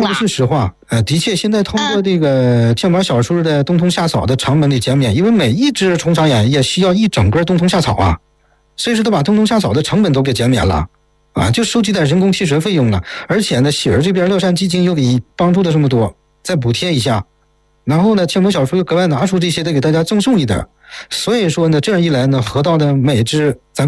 说的是实话。的确，现在通过这个建模小数的冬虫夏草的成本的减免，因为每一只虫草眼也需要一整个冬虫夏草啊，所以说他把冬虫夏草的成本都给减免了。就收集点人工替水费用了，而且呢，喜儿这边乐善基金又给帮助的这么多，再补贴一下，然后呢，建模小数又格外拿出这些，再给大家赠送一点，所以说呢，这样一来呢，河道的每只咱